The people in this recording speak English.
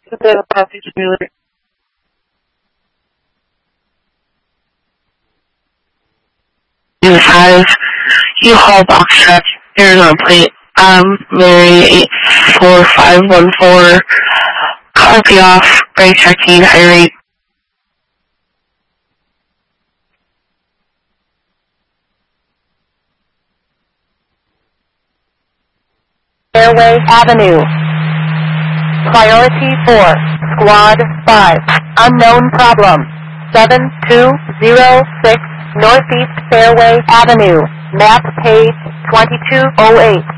The Patrick Miller. You have U-Haul box truck, Arizona plate, Mary 84514, copy off, brake checking, high rate. Fairway Avenue. Priority 4, Squad 5, unknown problem, 7206 Northeast Fairway Avenue, map page 2208.